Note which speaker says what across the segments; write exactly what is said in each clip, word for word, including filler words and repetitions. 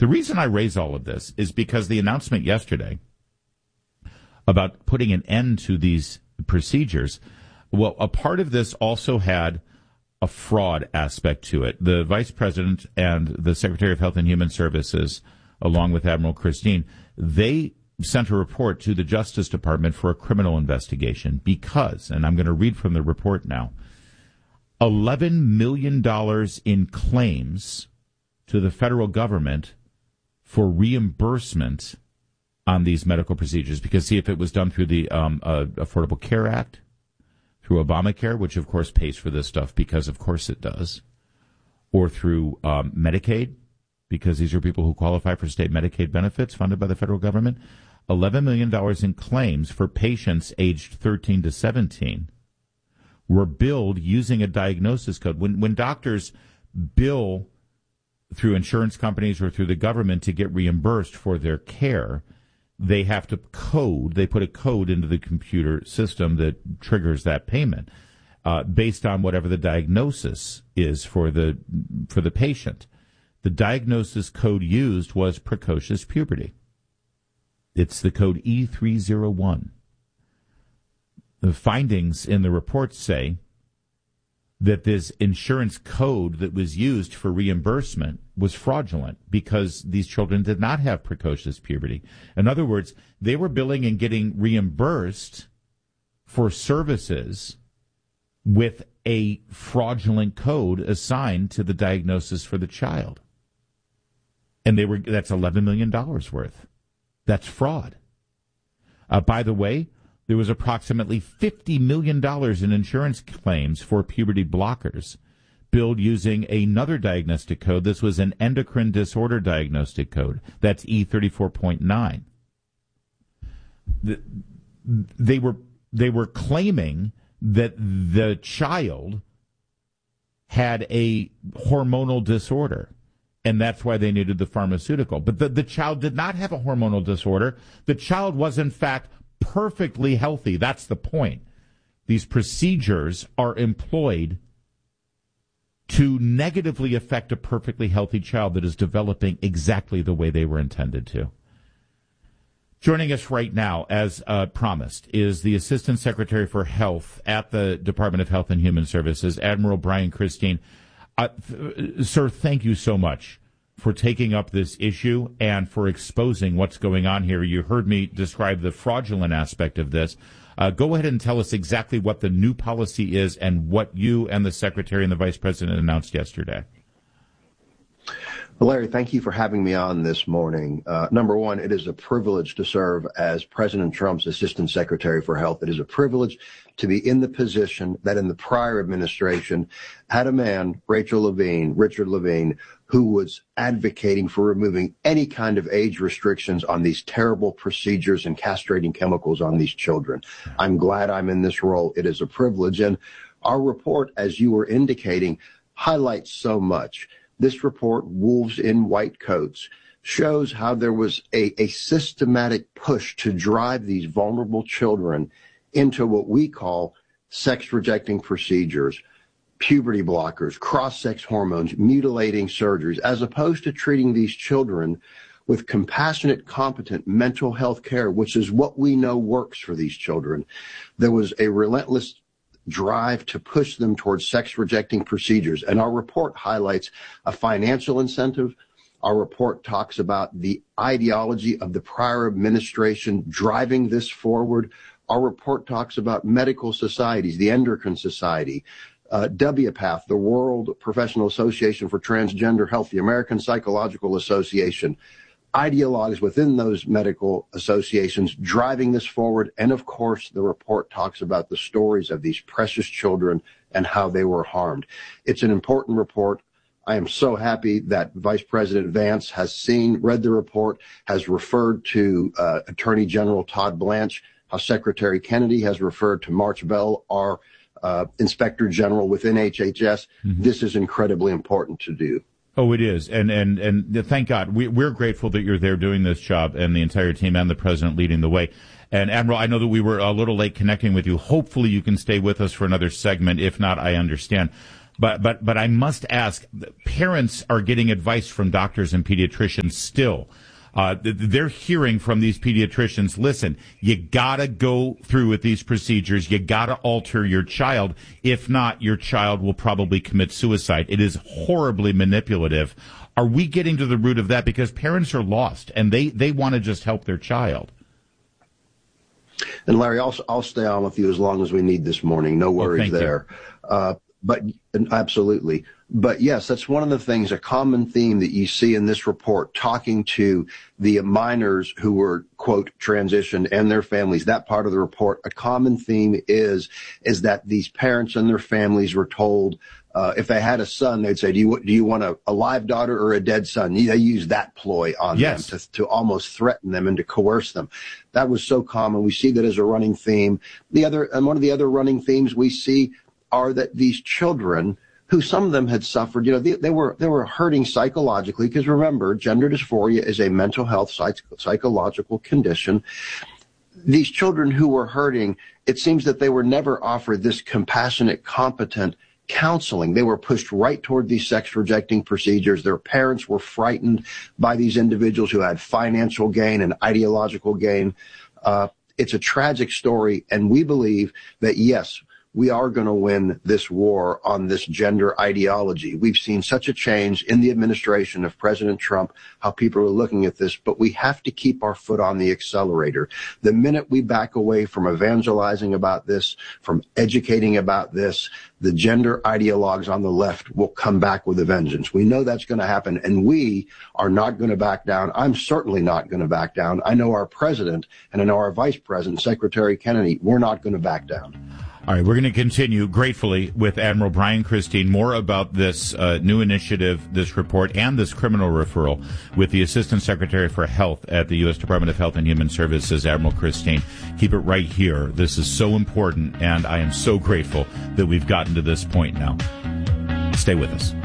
Speaker 1: The reason I raise all of this is because the announcement yesterday about putting an end to these procedures, well, a part of this also had a fraud aspect to it. The Vice President and the Secretary of Health and Human Services, along with Admiral Christine, they sent a report to the Justice Department for a criminal investigation because, and I'm going to read from the report now, eleven million dollars in claims to the federal government for reimbursement on these medical procedures. Because, see, if it was done through the um, uh, Affordable Care Act, through Obamacare, which, of course, pays for this stuff because, of course, it does, or through um, Medicaid, because these are people who qualify for state Medicaid benefits funded by the federal government, eleven million dollars in claims for patients aged thirteen to seventeen were billed using a diagnosis code. When, when doctors bill through insurance companies or through the government to get reimbursed for their care, they have to code, they put a code into the computer system that triggers that payment uh, based on whatever the diagnosis is for the for the patient. The diagnosis code used was precocious puberty. It's the code E three oh one. The findings in the report say that this insurance code that was used for reimbursement was fraudulent because these children did not have precocious puberty. In other words, they were billing and getting reimbursed for services with a fraudulent code assigned to the diagnosis for the child. And they were that's eleven million dollars worth. That's fraud. Uh, by the way, there was approximately fifty million dollars in insurance claims for puberty blockers billed using another diagnostic code. This was an endocrine disorder diagnostic code. That's E thirty-four point nine. The, they were they were claiming that the child had a hormonal disorder, and that's why they needed the pharmaceutical. But the, the child did not have a hormonal disorder. The child was, in fact, perfectly healthy. That's the point. These procedures are employed to negatively affect a perfectly healthy child that is developing exactly the way they were intended to. Joining us right now, as uh, promised, is the Assistant Secretary for Health at the Department of Health and Human Services, Admiral Brian Christine. Uh, th- sir, thank you so much for taking up this issue and for exposing what's going on here. You heard me describe the fraudulent aspect of this. Uh, go ahead and tell us exactly what the new policy is and what you and the Secretary and the Vice President announced yesterday.
Speaker 2: Well, Larry, thank you for having me on this morning. Uh, number one, it is a privilege to serve as President Trump's Assistant Secretary for Health. It is a privilege to be in the position that in the prior administration had a man, Rachel Levine, Richard Levine, who was advocating for removing any kind of age restrictions on these terrible procedures and castrating chemicals on these children. I'm glad I'm in this role. It is a privilege. And our report, as you were indicating, highlights so much. This report, Wolves in White Coats, shows how there was a, a systematic push to drive these vulnerable children into what we call sex-rejecting procedures, puberty blockers, cross-sex hormones, mutilating surgeries, as opposed to treating these children with compassionate, competent mental health care, which is what we know works for these children. There was a relentless drive to push them towards sex-rejecting procedures. And our report highlights a financial incentive. Our report talks about the ideology of the prior administration driving this forward. Our report talks about medical societies, the Endocrine Society, uh, W PATH, the World Professional Association for Transgender Health, the American Psychological Association, ideologues within those medical associations driving this forward. And of course, the report talks about the stories of these precious children and how they were harmed. It's an important report. I am so happy that Vice President Vance has seen, read the report, has referred to uh, Attorney General Todd Blanche, how Secretary Kennedy has referred to March Bell, our uh, Inspector General within H H S. Mm-hmm. This is incredibly important to do.
Speaker 1: Oh, it is. And and and thank God. We, we're grateful that you're there doing this job and the entire team and the president leading the way. And, Admiral, I know that we were a little late connecting with you. Hopefully you can stay with us for another segment. If not, I understand. But but but I must ask, parents are getting advice from doctors and pediatricians still. Uh, they're hearing from these pediatricians, listen, you gotta go through with these procedures. You gotta alter your child. If not, your child will probably commit suicide. It is horribly manipulative. Are we getting to the root of that? Because parents are lost and they, they want to just help their child.
Speaker 2: And Larry, I'll, I'll stay on with you as long as we need this morning. No worries
Speaker 1: oh,
Speaker 2: there. Uh, but absolutely. But yes, that's one of the things, a common theme that you see in this report, talking to the minors who were, quote, transitioned and their families. That part of the report, a common theme is, is that these parents and their families were told, uh, if they had a son, they'd say, do you, do you want a, a live daughter or a dead son? They use that ploy on
Speaker 1: yes.
Speaker 2: them to, to almost threaten them and to coerce them. That was so common. We see that as a running theme. The other, and one of the other running themes we see are that these children, who some of them had suffered, you know, they, they were they were hurting psychologically, because remember, gender dysphoria is a mental health psych, psychological condition. These children who were hurting, it seems that they were never offered this compassionate, competent counseling. They were pushed right toward these sex rejecting procedures. Their parents were frightened by these individuals who had financial gain and ideological gain. Uh, it's a tragic story, and we believe that, yes, we are going to win this war on this gender ideology. We've seen such a change in the administration of President Trump, how people are looking at this, but we have to keep our foot on the accelerator. The minute we back away from evangelizing about this, from educating about this, the gender ideologues on the left will come back with a vengeance. We know that's going to happen, and we are not going to back down. I'm certainly not going to back down. I know our president, and I know our vice president, Secretary Kennedy, we're not going to back down.
Speaker 1: All right, we're going to continue gratefully with Admiral Brian Christine more about this uh, new initiative, this report, and this criminal referral with the Assistant Secretary for Health at the U S Department of Health and Human Services, Admiral Christine. Keep it right here. This is so important, and I am so grateful that we've gotten to this point now. Stay with us.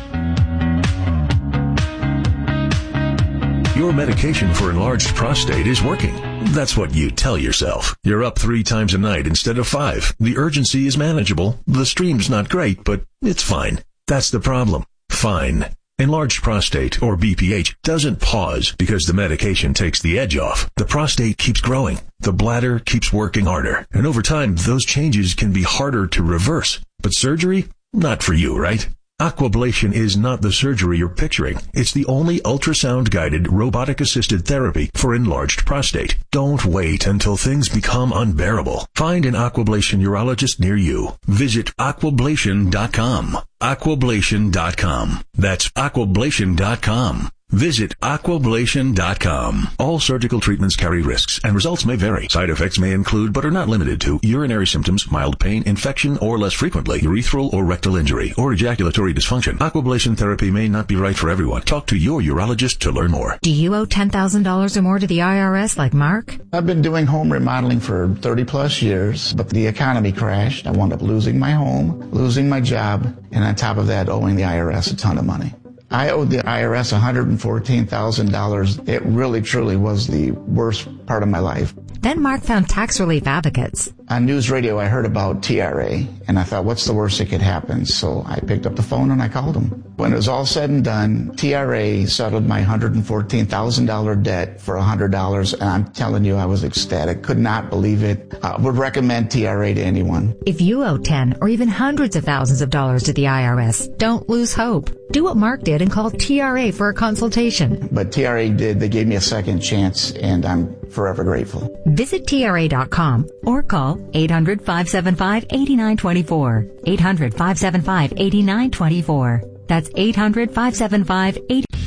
Speaker 3: Your medication for enlarged prostate is working. That's what you tell yourself. You're up three times a night instead of five. The urgency is manageable. The stream's not great, but it's fine. That's the problem. Fine. Enlarged prostate, or B P H, doesn't pause because the medication takes the edge off. The prostate keeps growing. The bladder keeps working harder. And over time, those changes can be harder to reverse. But surgery? Not for you, right? Aquablation is not the surgery you're picturing. It's the only ultrasound-guided, robotic-assisted therapy for enlarged prostate. Don't wait until things become unbearable. Find an Aquablation urologist near you. Visit aquablation dot com. aquablation dot com. That's aquablation dot com. Visit aquablation dot com. All surgical treatments carry risks, and results may vary. Side effects may include, but are not limited to, urinary symptoms, mild pain, infection, or less frequently, urethral or rectal injury, or ejaculatory dysfunction. Aquablation therapy may not be right for everyone. Talk to your urologist to learn more.
Speaker 4: Do you owe ten thousand dollars or more to the I R S like Mark?
Speaker 5: I've been doing home remodeling for thirty plus years, but the economy crashed. I wound up losing my home, losing my job, and on top of that, owing the I R S a ton of money. I owed the I R S one hundred fourteen thousand dollars. It really, truly was the worst part of my life.
Speaker 4: Then Mark found tax relief advocates.
Speaker 5: On news radio, I heard about T R A, and I thought, what's the worst that could happen? So I picked up the phone and I called them. When it was all said and done, T R A settled my one hundred fourteen thousand dollars debt for one hundred dollars, and I'm telling you, I was ecstatic. Could not believe it. I would recommend T R A to anyone.
Speaker 4: If you owe ten or even hundreds of thousands of dollars to the I R S, don't lose hope. Do what Mark did and call T R A for a consultation.
Speaker 5: But T R A did. They gave me a second chance, and I'm forever grateful.
Speaker 4: Visit T R A dot com or call eight hundred, five seven five, eight nine two four. eight hundred, five seven five, eight nine two four. That's eight hundred, five seven five, eight nine two four.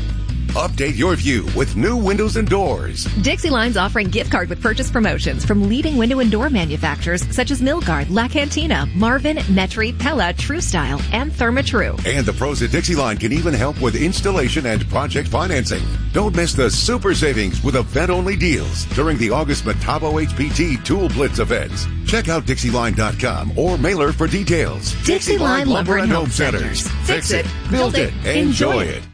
Speaker 6: Update your view with new windows and doors.
Speaker 7: Dixie Line's offering gift card with purchase promotions from leading window and door manufacturers such as Milgard, La Cantina, Marvin, Metri, Pella, True Style, and Therma-Tru.
Speaker 6: And the pros at Dixie Line can even help with installation and project financing. Don't miss the super savings with event-only deals during the August Metabo H P T Tool Blitz events. Check out Dixie Line dot com or mailer for details.
Speaker 7: Dixie Line Lumber and Home Centers. Fix it, build it, enjoy it.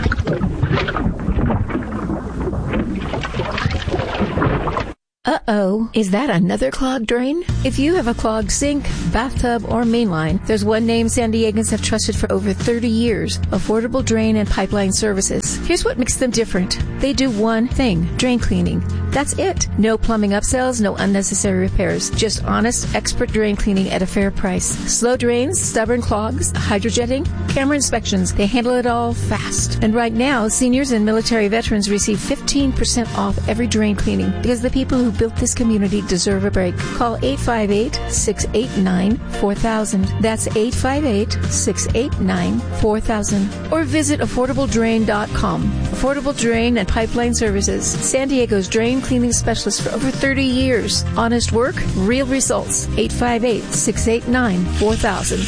Speaker 8: Uh-oh. Uh-oh, is that another clogged drain? If you have a clogged sink, bathtub, or mainline, there's one name San Diegans have trusted for over thirty years, Affordable Drain and Pipeline Services. Here's what makes them different. They do one thing, drain cleaning. That's it. No plumbing upsells, no unnecessary repairs. Just honest, expert drain cleaning at a fair price. Slow drains, stubborn clogs, hydrojetting, camera inspections. They handle it all fast. And right now, seniors and military veterans receive fifteen percent off every drain cleaning because the people who built this community deserve a break. Call eight five eight, six eight nine, four thousand. That's eight five eight, six eight nine, four thousand. Or visit affordable drain dot com. Affordable Drain and Pipeline Services. San Diego's drain cleaning specialist for over thirty years. Honest work, real results. eight five eight, six eight nine, four thousand.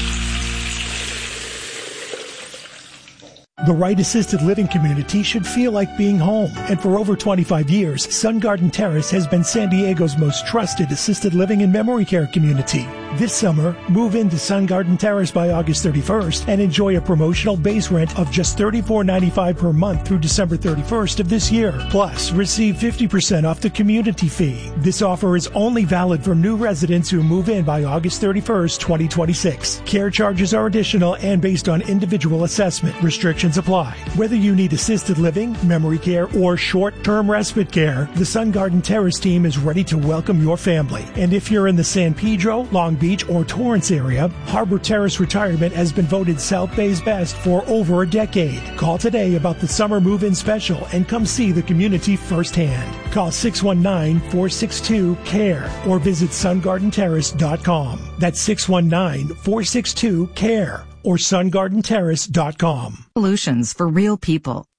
Speaker 9: The right assisted living community should feel like being home. And for over twenty-five years, Sun Garden Terrace has been San Diego's most trusted assisted living and memory care community. This summer, move into Sun Garden Terrace by August thirty-first and enjoy a promotional base rent of just thirty-four ninety-five per month through December thirty-first of this year. Plus, receive fifty percent off the community fee. This offer is only valid for new residents who move in by August thirty-first, twenty twenty-six. Care charges are additional and based on individual assessment. Restrictions apply. Whether you need assisted living, memory care, or short-term respite care, the Sun Garden Terrace team is ready to welcome your family. And if you're in the San Pedro, Long Beach, or Torrance area, Harbor Terrace Retirement has been voted South Bay's best for over a decade. Call today about the summer move-in special and come see the community firsthand. Call six one nine, four six two, C A R E or visit sun garden terrace dot com. That's six one nine, four six two, C A R E or sun garden terrace dot com.
Speaker 10: Solutions for real people.